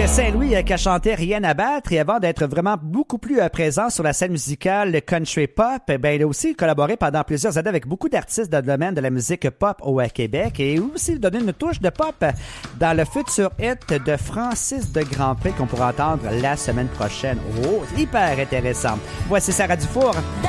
de Saint-Louis qui a chanté Rien à battre et avant d'être vraiment beaucoup plus présent sur la scène musicale country pop, il a aussi collaboré pendant plusieurs années avec beaucoup d'artistes dans le domaine de la musique pop au Québec et aussi donné une touche de pop dans le futur hit de Francis de Grandpré qu'on pourra entendre la semaine prochaine. Oh, hyper intéressant. Voici Sarah Dufour.